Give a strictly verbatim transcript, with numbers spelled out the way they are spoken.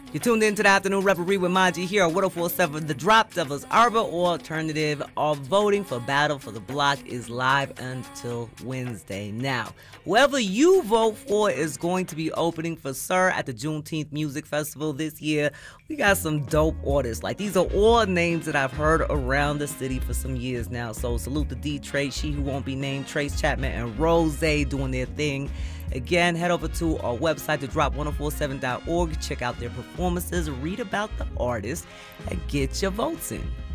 You're tuned into the Afternoon Referee with Manji here on one oh four point seven The Drop. Devil's Arbor Alternative. Our voting for Battle for the Block is live until Wednesday. Now, whoever you vote for is going to be opening for Sir at the Juneteenth Music Festival this year. We got some dope artists. Like, these are all names that I've heard around the city for some years now. So salute to D. Trace, She Who Won't Be Named, Trace Chapman, and Rose doing their thing. Again, head over to our website, the drop ten forty-seven dot org. Check out their performances, read about the artists, and get your votes in.